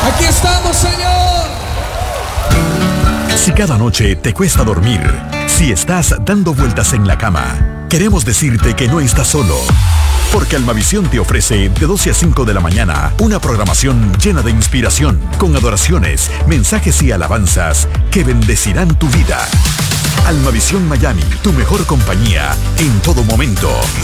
Aquí estamos, Señor. Si cada noche te cuesta dormir, si estás dando vueltas en la cama, queremos decirte que no estás solo. Porque Almavisión te ofrece de 12 a 5 de la mañana una programación llena de inspiración, con adoraciones, mensajes y alabanzas que bendecirán tu vida. Almavisión Miami, tu mejor compañía en todo momento.